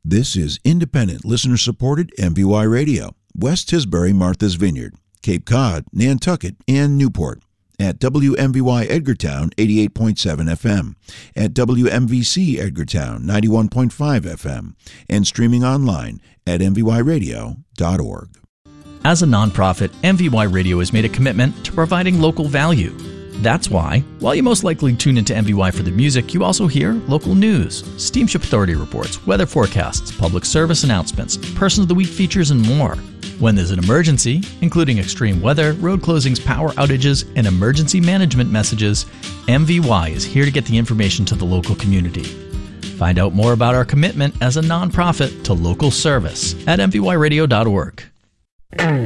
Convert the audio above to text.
This is independent, listener-supported MVY Radio, West Tisbury, Martha's Vineyard, Cape Cod, Nantucket, and Newport. At WMVY Edgartown, 88.7 FM, at WMVC Edgartown, 91.5 FM, and streaming online at mvyradio.org. As a nonprofit, MVY Radio has made a commitment to providing local value. That's why, while you most likely tune into MVY for the music, you also hear local news, Steamship Authority reports, weather forecasts, public service announcements, Person of the Week features, and more. When there's an emergency, including extreme weather, road closings, power outages, and emergency management messages, MVY is here to get the information to the local community. Find out more about our commitment as a nonprofit to local service at mvyradio.org.